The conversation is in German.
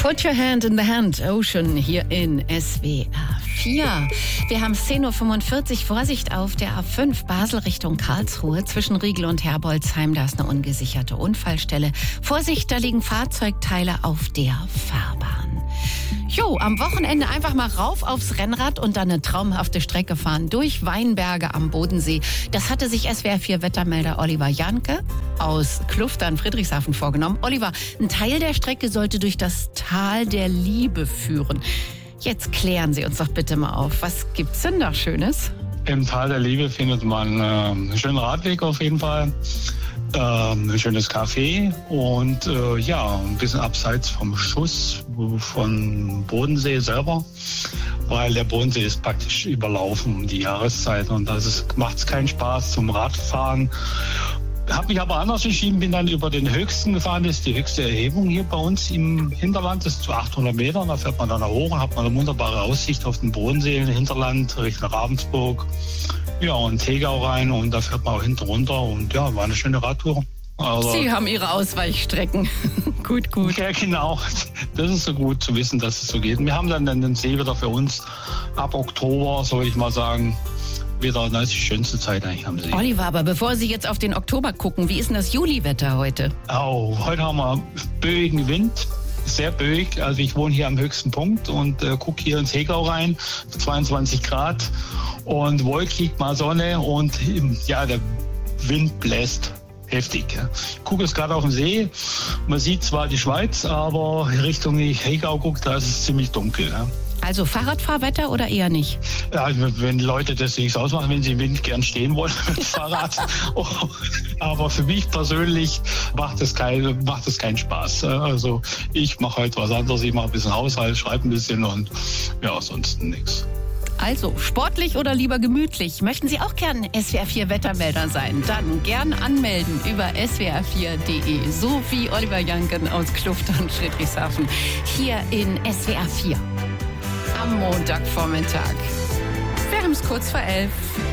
Put your hand in the hand, Ocean, hier in SWR 4. Wir haben 10.45 Uhr. Vorsicht auf der A5 Basel Richtung Karlsruhe zwischen Riegel und Herbolzheim. Da ist eine ungesicherte Unfallstelle. Vorsicht, da liegen Fahrzeugteile auf der Fahrbahn. Jo, am Wochenende einfach mal rauf aufs Rennrad und dann eine traumhafte Strecke fahren durch Weinberge am Bodensee. Das hatte sich SWR 4 Wettermelder Oliver Janke aus Kluftern, Friedrichshafen vorgenommen. Oliver, ein Teil der Strecke sollte durch das Tal der Liebe führen. Jetzt klären Sie uns doch bitte mal auf. Was gibt's denn da Schönes? Im Tal der Liebe findet man einen schönen Radweg auf jeden Fall. Ein schönes Café und ein bisschen abseits vom Schuss von Bodensee selber, weil der Bodensee ist praktisch überlaufen um die Jahreszeit und das macht keinen Spaß zum Radfahren. Habe mich aber anders entschieden, bin dann über den höchsten gefahren. Das ist die höchste Erhebung hier bei uns im Hinterland. Das ist zu 800 Metern. Da fährt man dann hoch und hat man eine wunderbare Aussicht auf den Bodensee im Hinterland Richtung Ravensburg. Ja, und Tegau rein und da fährt man auch hinten runter und ja, war eine schöne Radtour. Also, Sie haben Ihre Ausweichstrecken. Gut. Ja, genau. Das ist so gut zu wissen, dass es so geht. Und wir haben dann den See wieder für uns ab Oktober, soll ich mal sagen, wieder, das ist die schönste Zeit eigentlich am See. Oliver, aber bevor Sie jetzt auf den Oktober gucken, wie ist denn das Juliwetter heute? Oh, heute haben wir böigen Wind. Sehr böig, also ich wohne hier am höchsten Punkt und gucke hier ins Hegau rein, 22 Grad und wolkig, mal Sonne und ja, der Wind bläst heftig. Ja. Ich gucke jetzt gerade auf den See, man sieht zwar die Schweiz, aber Richtung Hegau guckt, da ist es ziemlich dunkel. Ja. Also Fahrradfahrwetter oder eher nicht? Ja, wenn Leute das nichts ausmachen, wenn sie im Wind gern stehen wollen mit dem Fahrrad. Aber für mich persönlich macht es keinen Spaß. Also ich mache halt was anderes. Ich mache ein bisschen Haushalt, schreibe ein bisschen und ja, ansonsten nichts. Also, sportlich oder lieber gemütlich? Möchten Sie auch gern SWR 4 Wettermelder sein? Dann gern anmelden über swr4.de. So wie Oliver Janken aus Kluftern, Friedrichshafen, hier in SWR 4. Am Montagvormittag. Wir haben es kurz vor 11.